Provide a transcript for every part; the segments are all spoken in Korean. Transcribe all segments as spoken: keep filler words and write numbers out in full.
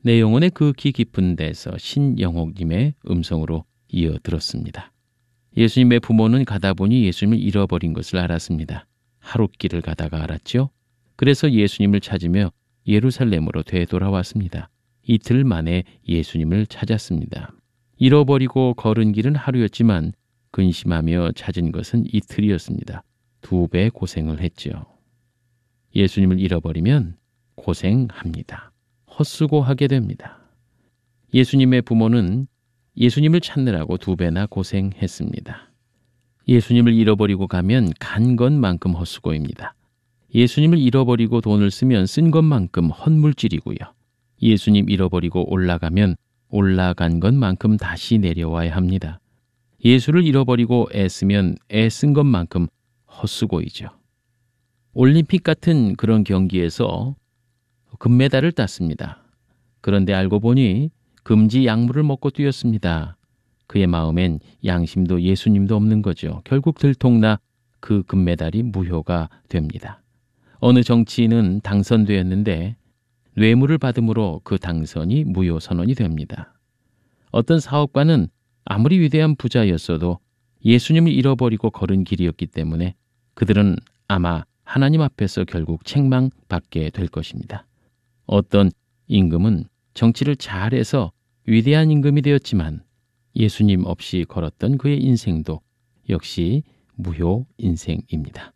내 영혼의 극히 깊은 데서 신영옥님의 음성으로 이어 들었습니다. 예수님의 부모는 가다 보니 예수님을 잃어버린 것을 알았습니다. 하룻길을 가다가 알았죠. 그래서 예수님을 찾으며 예루살렘으로 되돌아왔습니다. 이틀 만에 예수님을 찾았습니다. 잃어버리고 걸은 길은 하루였지만 근심하며 찾은 것은 이틀이었습니다. 두 배 고생을 했죠. 예수님을 잃어버리면 고생합니다. 헛수고하게 됩니다. 예수님의 부모는 예수님을 찾느라고 두 배나 고생했습니다. 예수님을 잃어버리고 가면 간 것만큼 헛수고입니다. 예수님을 잃어버리고 돈을 쓰면 쓴 것만큼 헛물질이고요. 예수님 잃어버리고 올라가면 올라간 것만큼 다시 내려와야 합니다. 예수를 잃어버리고 애쓰면 애쓴 것만큼 헛수고이죠. 올림픽 같은 그런 경기에서 금메달을 땄습니다. 그런데 알고 보니 금지 약물을 먹고 뛰었습니다. 그의 마음엔 양심도 예수님도 없는 거죠. 결국 들통나 그 금메달이 무효가 됩니다. 어느 정치인은 당선되었는데 뇌물을 받음으로 그 당선이 무효 선언이 됩니다. 어떤 사업가는 아무리 위대한 부자였어도 예수님을 잃어버리고 걸은 길이었기 때문에 그들은 아마 하나님 앞에서 결국 책망받게 될 것입니다. 어떤 임금은 정치를 잘해서 위대한 임금이 되었지만 예수님 없이 걸었던 그의 인생도 역시 무효 인생입니다.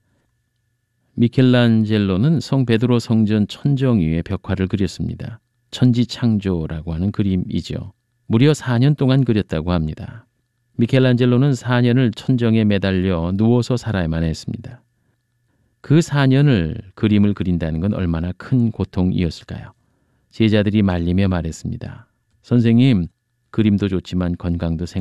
미켈란젤로는 성 베드로 성전 천정 위에 벽화를 그렸습니다. 천지창조라고 하는 그림이죠. 무려 사 년 동안 그렸다고 합니다. 미켈란젤로는 사 년을 천정에 매달려 누워서 살아야만 했습니다. 그 사 년을 그림을 그린다는 건 얼마나 큰 고통이었을까요? 제자들이 말리며 말했습니다. 선생님, 그림도 좋지만 건강도 생